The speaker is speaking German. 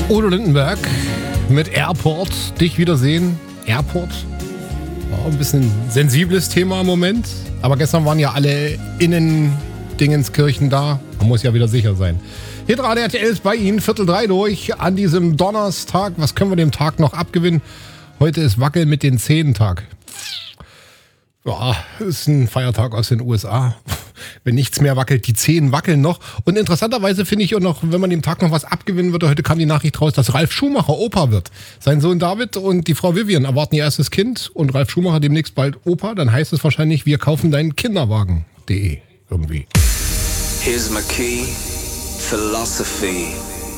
Udo Lindenberg mit Airport. Dich wiedersehen. Airport. Ein bisschen sensibles Thema im Moment. Aber gestern waren ja alle Dingenskirchen da. Man muss ja wieder sicher sein. Hitradio RTL ist bei Ihnen, 2:45 durch an diesem Donnerstag. Was können wir dem Tag noch abgewinnen? Heute ist Wackel mit den Zähnen-Tag. Ja, ist ein Feiertag aus den USA. Wenn nichts mehr wackelt, die Zehen wackeln noch. Und interessanterweise finde ich auch noch, wenn man dem Tag noch was abgewinnen würde, heute kam die Nachricht raus, dass Ralf Schumacher Opa wird. Sein Sohn David und die Frau Vivian erwarten ihr erstes Kind und Ralf Schumacher demnächst bald Opa. Dann heißt es wahrscheinlich, wir kaufen deinen Kinderwagen.de irgendwie. Here's my key, philosophy.